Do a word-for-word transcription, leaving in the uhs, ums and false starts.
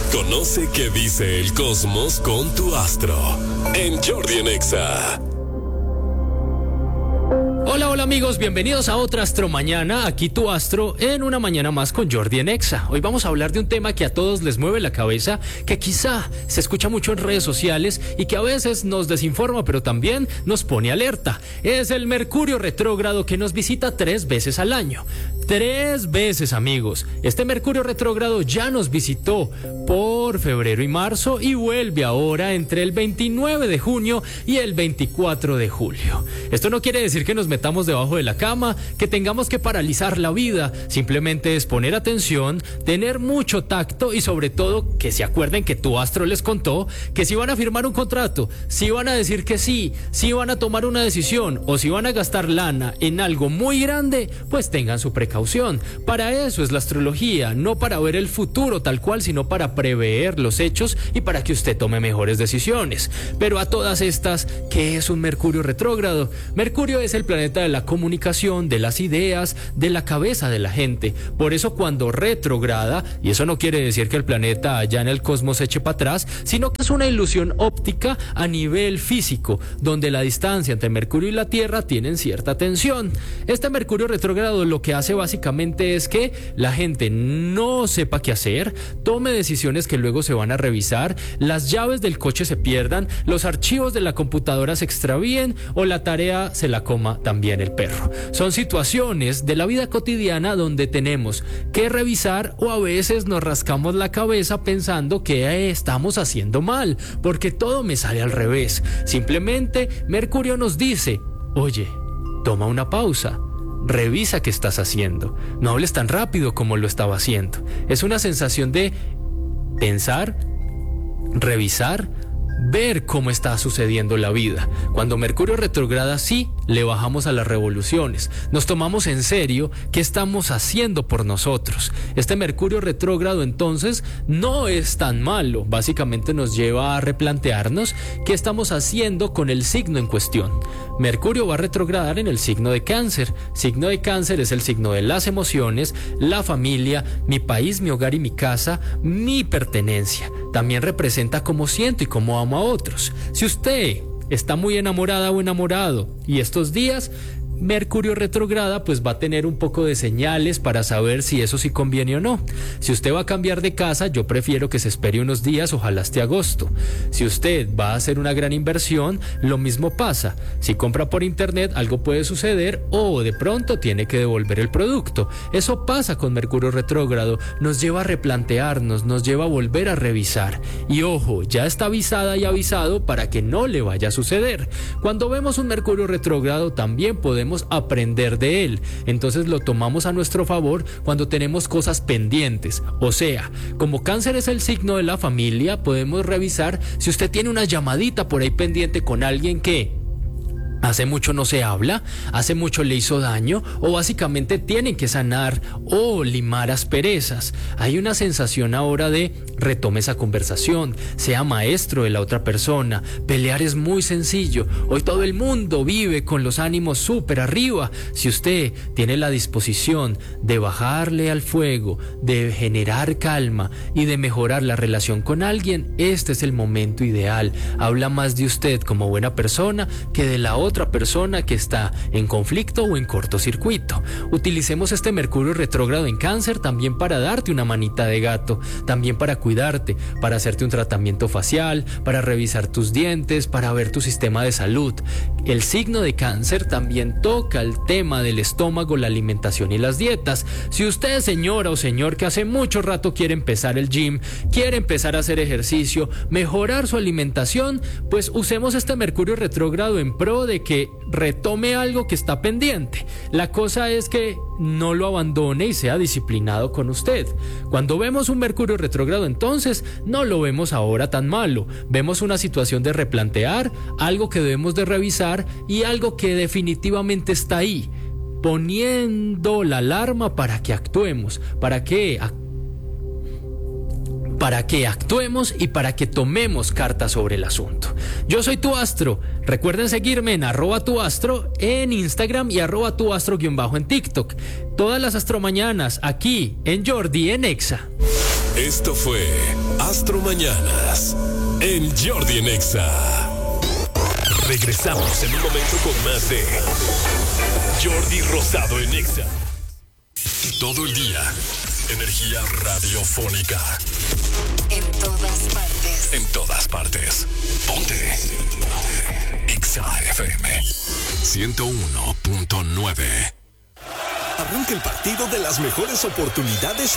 Conoce qué dice el cosmos con tu astro en Jordi en Exa. Hola, hola amigos, bienvenidos a otra Astro Mañana, aquí tu astro en una mañana más con Jordi en Exa. Hoy vamos a hablar de un tema que a todos les mueve la cabeza, que quizá se escucha mucho en redes sociales y que a veces nos desinforma, pero también nos pone alerta. Es el Mercurio retrógrado que nos visita tres veces al año. Tres veces, amigos. Este Mercurio retrógrado ya nos visitó por febrero y marzo y vuelve ahora entre el veintinueve de junio y el veinticuatro de julio. Esto no quiere decir que nos metamos debajo de la cama, que tengamos que paralizar la vida. Simplemente es poner atención, tener mucho tacto y sobre todo que se acuerden que tu astro les contó que si van a firmar un contrato, si van a decir que sí, si van a tomar una decisión o si van a gastar lana en algo muy grande, pues tengan su precaución. Para eso es la astrología, no para ver el futuro tal cual, sino para prever los hechos y para que usted tome mejores decisiones. Pero a todas estas, ¿qué es un Mercurio retrógrado? Mercurio es el planeta de la comunicación, de las ideas, de la cabeza de la gente. Por eso cuando retrograda, y eso no quiere decir que el planeta allá en el cosmos se eche para atrás, sino que es una ilusión óptica a nivel físico, donde la distancia entre Mercurio y la Tierra tienen cierta tensión. Este Mercurio retrógrado lo que hace básicamente es que la gente no sepa qué hacer, tome decisiones que luego se van a revisar, las llaves del coche se pierdan, los archivos de la computadora se extravíen o la tarea se la coma también el perro. Son situaciones de la vida cotidiana donde tenemos que revisar o a veces nos rascamos la cabeza pensando que estamos haciendo mal, porque todo me sale al revés. Simplemente Mercurio nos dice, oye, toma una pausa. Revisa qué estás haciendo. No hables tan rápido como lo estaba haciendo. Es una sensación de pensar, revisar, ver cómo está sucediendo la vida. Cuando Mercurio retrograda, sí, le bajamos a las revoluciones. Nos tomamos en serio qué estamos haciendo por nosotros. Este Mercurio retrógrado entonces no es tan malo. Básicamente nos lleva a replantearnos qué estamos haciendo con el signo en cuestión. Mercurio va a retrogradar en el signo de Cáncer. Signo de Cáncer es el signo de las emociones, la familia, mi país, mi hogar y mi casa, mi pertenencia. También representa cómo siento y cómo amo a otros. Si usted está muy enamorada o enamorado y estos días Mercurio retrograda, pues va a tener un poco de señales para saber si eso sí conviene o no. Si usted va a cambiar de casa, yo prefiero que se espere unos días, ojalá hasta agosto. Si usted va a hacer una gran inversión, lo mismo pasa. Si compra por internet, algo puede suceder o de pronto tiene que devolver el producto. Eso pasa con Mercurio retrógrado, nos lleva a replantearnos, nos lleva a volver a revisar. Y ojo, ya está avisada y avisado para que no le vaya a suceder. Cuando vemos un Mercurio retrógrado, también podemos aprender de él. Entonces lo tomamos a nuestro favor cuando tenemos cosas pendientes. O sea, como Cáncer es el signo de la familia, podemos revisar si usted tiene una llamadita por ahí pendiente con alguien que hace mucho no se habla, hace mucho le hizo daño o básicamente tienen que sanar o limar asperezas. Hay una sensación ahora de retome esa conversación, sea maestro de la otra persona. Pelear es muy sencillo. Hoy todo el mundo vive con los ánimos súper arriba. Si usted tiene la disposición de bajarle al fuego, de generar calma y de mejorar la relación con alguien, este es el momento ideal. Habla más de usted como buena persona que de la otra otra persona que está en conflicto o en cortocircuito. Utilicemos este Mercurio retrógrado en Cáncer también para darte una manita de gato, también para cuidarte, para hacerte un tratamiento facial, para revisar tus dientes, para ver tu sistema de salud. El signo de Cáncer también toca el tema del estómago, la alimentación y las dietas. Si usted, señora o señor, que hace mucho rato quiere empezar el gym, quiere empezar a hacer ejercicio, mejorar su alimentación, pues usemos este Mercurio retrógrado en pro de que retome algo que está pendiente. La cosa es que no lo abandone y sea disciplinado con usted. Cuando vemos un Mercurio retrógrado, entonces no lo vemos ahora tan malo. Vemos una situación de replantear, algo que debemos de revisar y algo que definitivamente está ahí, poniendo la alarma para que actuemos, para que para que actuemos y para que tomemos cartas sobre el asunto. Yo soy tu astro. Recuerden seguirme en arroba tu astro en Instagram y arroba tu astro guión bajo en TikTok. Todas las astromañanas aquí en Jordi en Exa. Esto fue Astro Mañanas en Jordi en Exa. Regresamos en un momento con más de Jordi Rosado en Exa. Todo el día, energía radiofónica. En todas partes. En todas partes. Ponte. Exa F M ciento uno punto nueve. Arranca el partido de las mejores oportunidades